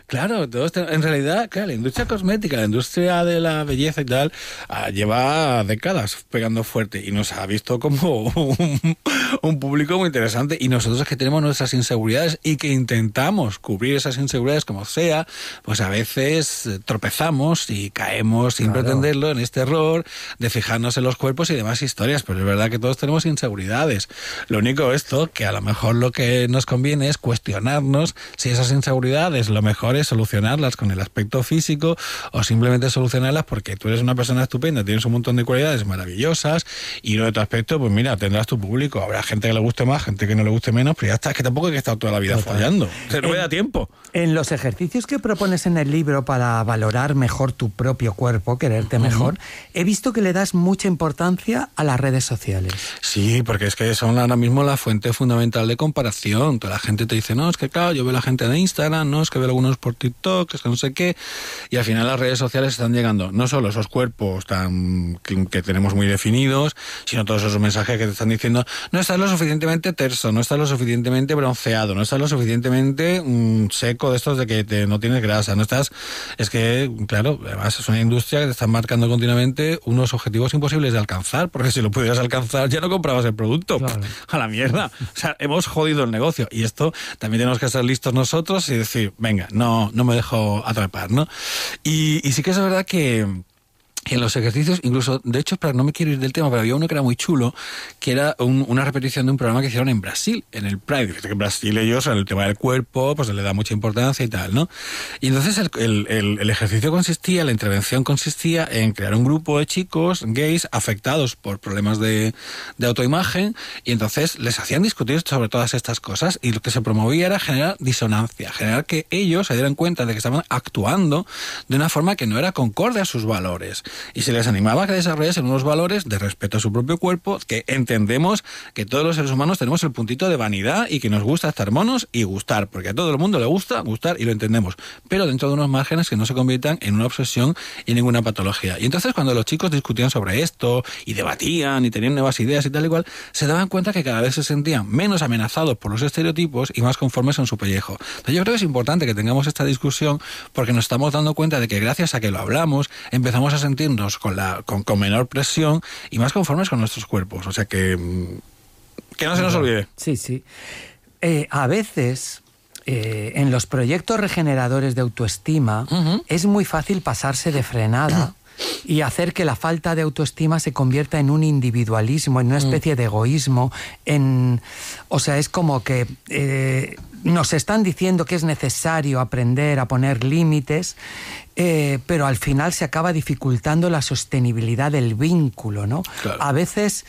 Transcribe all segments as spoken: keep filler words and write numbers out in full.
Claro, todos te, en realidad, claro, la industria cosmética, la industria de la belleza y tal, ah, lleva décadas pegando fuerte y nos ha visto como un, un público muy interesante, y nosotros que tenemos nuestras inseguridades y que intentamos cubrir esas inseguridades como sea, pues a veces tropezamos y caemos sin claro. pretenderlo en este error de fijarnos en los cuerpos y demás historias, pero es verdad que todos tenemos inseguridades. Lo único esto, que a lo mejor lo que nos conviene es cuestionarnos si esas inseguridades lo mejor es solucionarlas con el aspecto físico o simplemente solucionarlas porque tú eres una persona estupenda, tienes un montón de cualidades maravillosas y lo de tu aspecto, pues mira, tendrás tu público. Habrá gente que le guste más, gente que no le guste menos, pero ya está, es que tampoco hay que estar toda la vida Total. follando. Se no me da tiempo. En los ejercicios que propones en el libro para valorar mejor tu propio cuerpo, quererte uh-huh. mejor, he visto que le das mucha importancia a las redes sociales. Sí, porque es que son ahora mismo la fuente fundamental de comparación. Toda la gente te dice, no, es que claro, yo veo la gente de Instagram, no, es que veo algunos por TikTok, es que no sé qué, y al final las redes sociales están llegando no solo esos cuerpos tan que, que tenemos muy definidos, sino todos esos mensajes que te están diciendo, no estás lo suficientemente terso, no estás lo suficientemente bronceado, no estás lo suficientemente mmm, seco de estos de que te, no tienes grasa, no estás, es que, claro, además es una industria que te está marcando continuamente unos objetivos imposibles de alcanzar, porque si lo pudieras alcanzar ya no comprabas el producto, claro. a la mierda, o sea, hemos jodido el negocio, y esto también tenemos que ser listos nosotros y decir, venga, no, no me dejo atrapar, ¿no? Y, y sí que es verdad que en los ejercicios, incluso, de hecho, para no me quiero ir del tema, pero había uno que era muy chulo, que era un, una repetición de un programa que hicieron en Brasil, en el Pride. Fíjate que en Brasil ellos, en el tema del cuerpo, pues le da mucha importancia y tal, ¿no? Y entonces el, el, el, el ejercicio consistía, la intervención consistía en crear un grupo de chicos gays afectados por problemas de, de autoimagen, y entonces les hacían discutir sobre todas estas cosas, y lo que se promovía era generar disonancia, generar que ellos se dieran cuenta de que estaban actuando de una forma que no era concorde a sus valores. Y se les animaba a que desarrollasen unos valores de respeto a su propio cuerpo, que entendemos que todos los seres humanos tenemos el puntito de vanidad y que nos gusta estar monos y gustar, porque a todo el mundo le gusta gustar y lo entendemos, pero dentro de unos márgenes que no se conviertan en una obsesión y ninguna patología. Y entonces cuando los chicos discutían sobre esto y debatían y tenían nuevas ideas y tal y cual, se daban cuenta que cada vez se sentían menos amenazados por los estereotipos y más conformes en su pellejo. Entonces yo creo que es importante que tengamos esta discusión porque nos estamos dando cuenta de que gracias a que lo hablamos empezamos a sentir Con, la, con, con menor presión y más conformes con nuestros cuerpos. O sea que que no se nos olvide. Sí, sí. Eh, a veces eh, en los proyectos regeneradores de autoestima uh-huh. es muy fácil pasarse de frenada y hacer que la falta de autoestima se convierta en un individualismo, en una especie de egoísmo, en, o sea, es como que eh, nos están diciendo que es necesario aprender a poner límites, eh, pero al final se acaba dificultando la sostenibilidad del vínculo, ¿no? Claro. A veces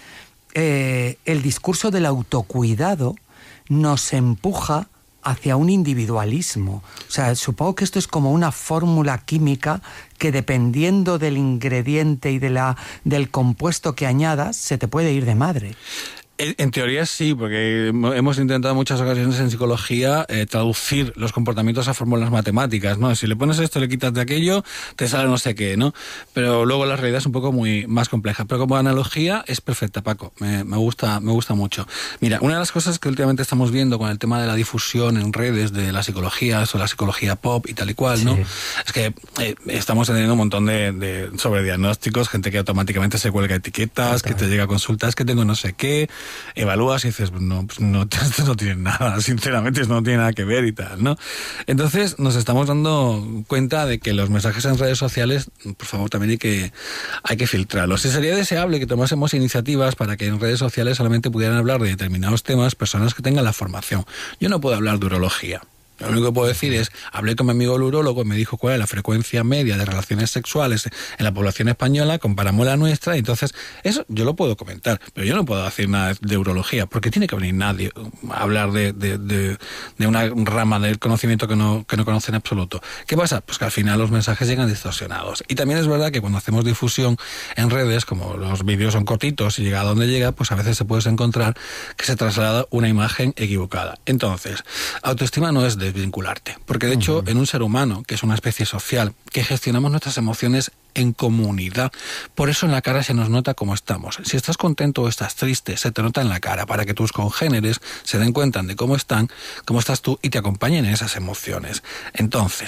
eh, el discurso del autocuidado nos empuja hacia un individualismo. O sea, supongo que esto es como una fórmula química que dependiendo del ingrediente y de la, del compuesto que añadas, se te puede ir de madre. En teoría sí, porque hemos intentado en muchas ocasiones en psicología eh, traducir los comportamientos a fórmulas matemáticas, ¿no? Si le pones esto, le quitas de aquello, te sale no sé qué, ¿no? Pero luego la realidad es un poco muy más compleja. Pero como analogía es perfecta, Paco. Me, me gusta, me gusta mucho. Mira, una de las cosas que últimamente estamos viendo con el tema de la difusión en redes de la psicología, o la psicología pop y tal y cual, ¿no? Sí. Es que eh, estamos teniendo un montón de, de sobrediagnósticos, gente que automáticamente se cuelga etiquetas, que te llega a consultas, que tengo no sé qué. Evalúas y dices, no, pues no, esto no tiene nada, sinceramente, esto no tiene nada que ver y tal, ¿no? Entonces nos estamos dando cuenta de que los mensajes en redes sociales, por favor, también hay que, hay que filtrarlos. Y sería deseable que tomásemos iniciativas para que en redes sociales solamente pudieran hablar de determinados temas personas que tengan la formación. Yo no puedo hablar de urología. Lo único que puedo decir es, hablé con mi amigo el urólogo, me dijo cuál es la frecuencia media de relaciones sexuales en la población española, comparamos la nuestra, y entonces eso yo lo puedo comentar, pero yo no puedo decir nada de urología, porque tiene que venir nadie a hablar de, de, de, de una rama del conocimiento que no, que no conoce en absoluto. ¿Qué pasa? Pues que al final los mensajes llegan distorsionados. Y también es verdad que cuando hacemos difusión en redes, como los vídeos son cortitos y llega a donde llega, pues a veces se puede encontrar que se traslada una imagen equivocada. Entonces, autoestima no es de vincularte, porque de hecho en un ser humano, que es una especie social, que gestionamos nuestras emociones en comunidad, por eso en la cara se nos nota cómo estamos. Si estás contento o estás triste, se te nota en la cara, para que tus congéneres se den cuenta de cómo están, cómo estás tú y te acompañen en esas emociones. Entonces,